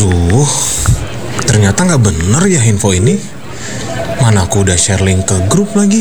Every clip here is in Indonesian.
Aduh, ternyata nggak bener ya info ini. Mana aku udah share link ke grup lagi.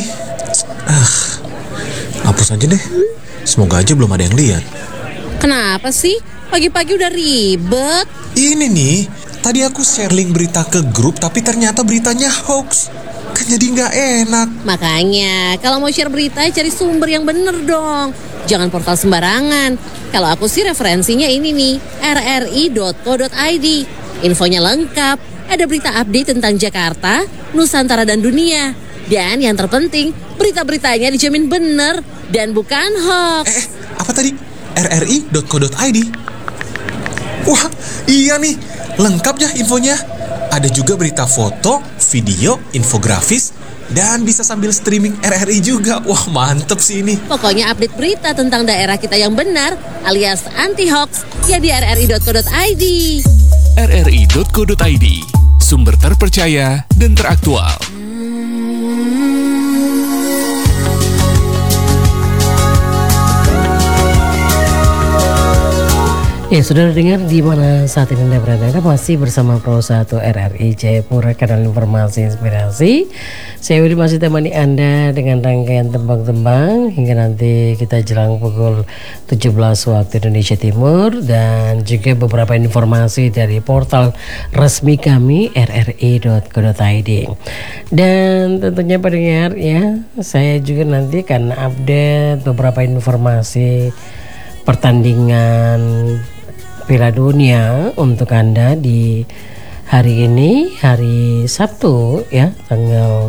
Hapus aja deh. Semoga aja belum ada yang lihat. Kenapa sih? Pagi-pagi udah ribet. Ini nih, tadi aku share link berita ke grup tapi ternyata beritanya hoax. Kan jadi nggak enak. Makanya, kalau mau share berita cari sumber yang bener dong. Jangan portal sembarangan. Kalau aku sih referensinya ini nih, rri.co.id. Infonya lengkap, ada berita update tentang Jakarta, Nusantara dan dunia. Dan yang terpenting, berita-beritanya dijamin bener dan bukan hoax. Apa tadi? rri.co.id. Wah, iya nih, lengkap ya infonya. Ada juga berita foto, video, infografis, dan bisa sambil streaming RRI juga. Wah, mantep sih ini. Pokoknya update berita tentang daerah kita yang benar alias anti-hoax ya di rri.co.id. rri.co.id, sumber terpercaya dan teraktual. Ya, sudah dengar di mana saat ini Anda berada, masih bersama Pro 1 RRI Jayapura, kanal informasi inspirasi. Saya Willy masih temani Anda dengan rangkaian tembang-tembang hingga nanti kita jelang pukul 17 waktu Indonesia Timur, dan juga beberapa informasi dari portal resmi kami rri.co.id. Dan tentunya pendengar ya, saya juga nanti akan update beberapa informasi pertandingan Piala Dunia untuk Anda di hari ini, hari Sabtu ya, tanggal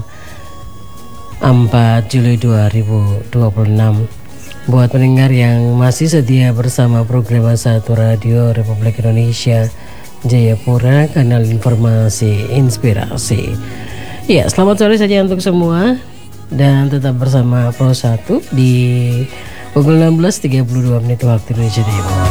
4 Juli 2026. Buat pendengar yang masih setia bersama program Satu Radio Republik Indonesia Jayapura, kanal informasi inspirasi. Ya, selamat sore saja untuk semua dan tetap bersama Pro 1 di pukul 16.32 waktu Indonesia Timur.